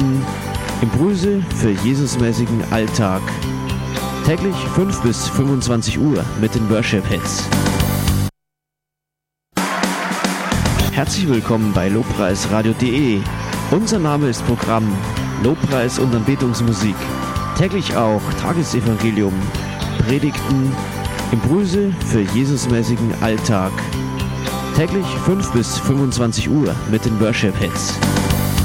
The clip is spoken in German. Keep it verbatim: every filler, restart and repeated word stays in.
Predigten, Impulse für Jesusmäßigen Alltag. Täglich fünf bis fünfundzwanzig Uhr mit den Worship Hits. Herzlich willkommen bei lobpreisradio punkt de. Unser Name ist Programm Lobpreis und Anbetungsmusik. Täglich auch Tagesevangelium, Predigten, Impulse für Jesusmäßigen Alltag. Täglich fünf bis fünfundzwanzig Uhr mit den Worship Hits.